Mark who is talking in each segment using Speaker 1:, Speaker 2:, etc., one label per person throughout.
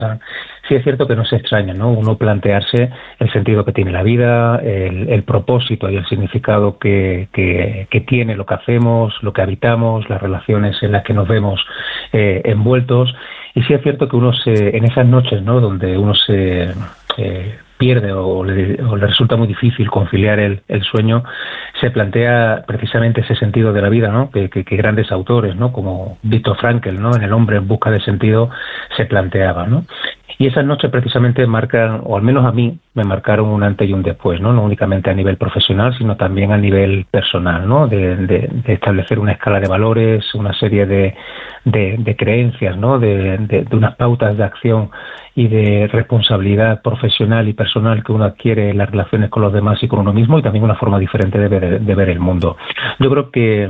Speaker 1: Sí es cierto que no se extraña, ¿no? Uno plantearse el sentido que tiene la vida, el propósito y el significado que tiene lo que hacemos, lo que habitamos, las relaciones en las que nos vemos envueltos. Y sí es cierto que uno en esas noches, ¿no?, donde uno se pierde o le resulta muy difícil conciliar el sueño, se plantea precisamente ese sentido de la vida, ¿no?, que grandes autores, ¿no?, como Viktor Frankl, ¿no?, en El hombre en busca de sentido, se planteaba, ¿no? Y esas noches precisamente marcan, o al menos a mí, me marcaron un antes y un después, ¿no? No únicamente a nivel profesional, sino también a nivel personal, ¿no? De establecer una escala de valores, una serie de creencias, ¿no? De unas pautas de acción y de responsabilidad profesional y personal que uno adquiere en las relaciones con los demás y con uno mismo, y también una forma diferente de ver el mundo. Yo creo que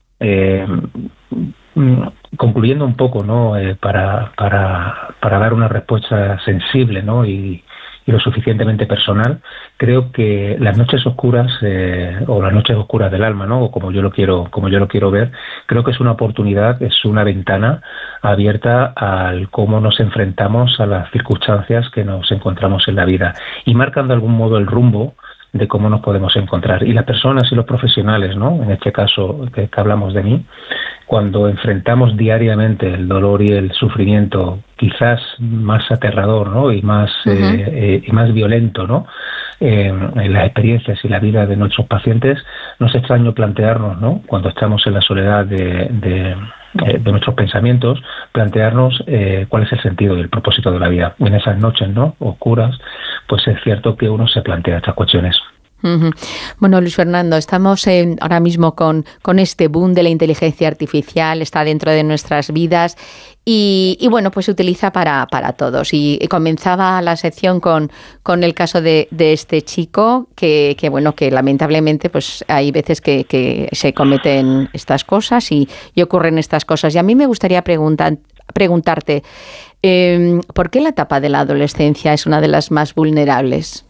Speaker 1: concluyendo un poco, ¿no?, para dar una respuesta sensible, ¿no?, y lo suficientemente personal, creo que las noches oscuras o las noches oscuras del alma, ¿no?, o como yo lo quiero ver, creo que es una oportunidad, es una ventana abierta al cómo nos enfrentamos a las circunstancias que nos encontramos en la vida y marcan de algún modo el rumbo de cómo nos podemos encontrar. Y las personas y los profesionales, ¿no?, en este caso que hablamos de mí, cuando enfrentamos diariamente el dolor y el sufrimiento, quizás más aterrador, ¿no?, y más violento, ¿no?, en las experiencias y la vida de nuestros pacientes, no es extraño plantearnos, ¿no?, cuando estamos en la soledad de nuestros pensamientos, plantearnos cuál es el sentido y el propósito de la vida. Y en esas noches, ¿no?, oscuras, pues es cierto que uno se plantea estas cuestiones.
Speaker 2: Bueno, Luis Fernando, estamos ahora mismo con este boom de la inteligencia artificial, está dentro de nuestras vidas y bueno, pues se utiliza para todos. Y comenzaba la sección con el caso de este chico que bueno, que lamentablemente pues hay veces que se cometen estas cosas y ocurren estas cosas. Y a mí me gustaría preguntarte, ¿por qué la etapa de la adolescencia es una de las más vulnerables?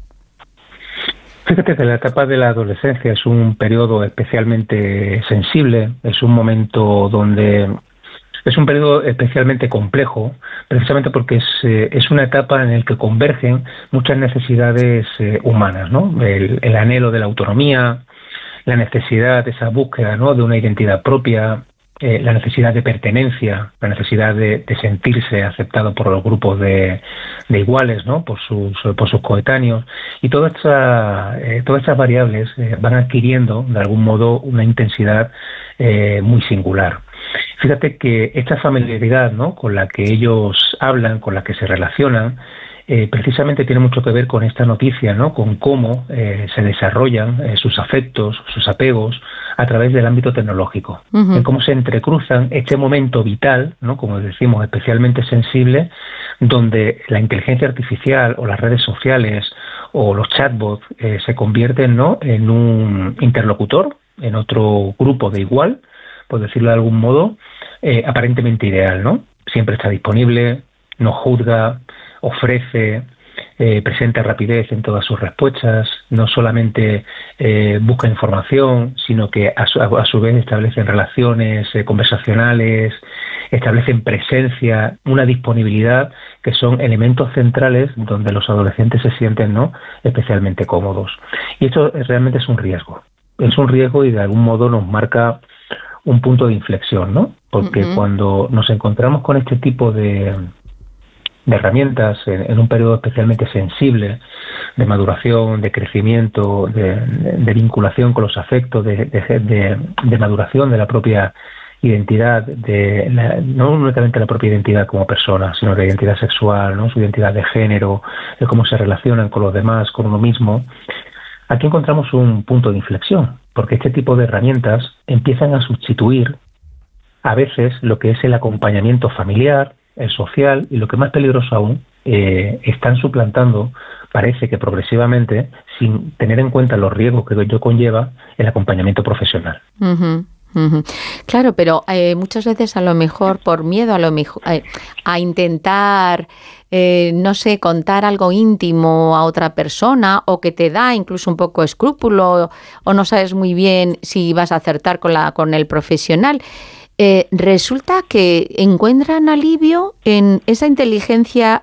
Speaker 1: Fíjate que la etapa de la adolescencia es un periodo especialmente sensible, es un momento donde es un periodo especialmente complejo, precisamente porque es una etapa en la que convergen muchas necesidades humanas, ¿no? El anhelo de la autonomía, la necesidad, esa búsqueda, ¿no?, de una identidad propia, la necesidad de pertenencia, la necesidad de sentirse aceptado por los grupos de iguales, ¿no?, por sus coetáneos, y todas estas variables van adquiriendo de algún modo una intensidad muy singular. Fíjate que esta familiaridad, ¿no?, con la que ellos hablan, con la que se relacionan, precisamente tiene mucho que ver con esta noticia, ¿no?, con cómo se desarrollan sus afectos, sus apegos a través del ámbito tecnológico, en cómo se entrecruzan este momento vital, ¿no?, como decimos, especialmente sensible, donde la inteligencia artificial o las redes sociales o los chatbots se convierten, ¿no?, en un interlocutor, en otro grupo de igual, por decirlo de algún modo, aparentemente ideal, ¿no? Siempre está disponible, no juzga, ofrece, presenta rapidez en todas sus respuestas, no solamente busca información, sino que a su vez establecen relaciones conversacionales, establecen presencia, una disponibilidad, que son elementos centrales donde los adolescentes se sienten, ¿no?, especialmente cómodos. Y esto realmente es un riesgo y de algún modo nos marca un punto de inflexión, ¿no? Porque cuando nos encontramos con este tipo de herramientas en un periodo especialmente sensible de maduración, de crecimiento, de vinculación con los afectos, de maduración de la propia identidad, no únicamente la propia identidad como persona, sino la identidad sexual, ¿no?, su identidad de género, de cómo se relacionan con los demás, con uno mismo. Aquí encontramos un punto de inflexión, porque este tipo de herramientas empiezan a sustituir a veces lo que es el acompañamiento familiar, el social, y lo que más peligroso aún, están suplantando, parece que progresivamente, sin tener en cuenta los riesgos que ello conlleva, el acompañamiento profesional.
Speaker 2: Claro, pero muchas veces a lo mejor por miedo a intentar, no sé, contar algo íntimo a otra persona, o que te da incluso un poco escrúpulo, o no sabes muy bien si vas a acertar con el profesional, resulta que encuentran alivio en esa inteligencia